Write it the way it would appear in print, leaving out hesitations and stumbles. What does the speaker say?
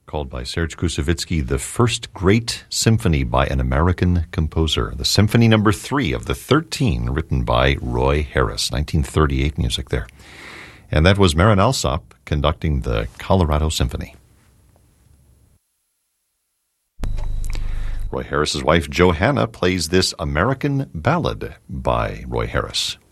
called by Serge Koussevitzky the first great symphony by an American composer. The Symphony No. 3 of the 13 written by Roy Harris, 1938 music there. And that was Marin Alsop conducting the Colorado Symphony. Roy Harris's wife, Johanna, plays this American ballad by Roy Harris.